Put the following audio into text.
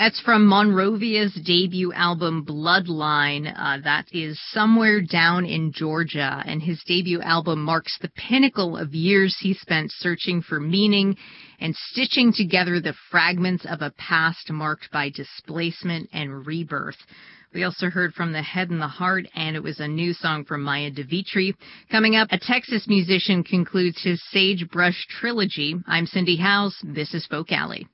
That's from Monrovia's debut album, Bloodline. That is Somewhere Down in Georgia. And his debut album marks the pinnacle of years he spent searching for meaning and stitching together the fragments of a past marked by displacement and rebirth. We also heard from The Head and the Heart, and it was a new song from Maya DeVitri. Coming up, a Texas musician concludes his Sagebrush trilogy. I'm Cindy Howes. This is Folk Alley.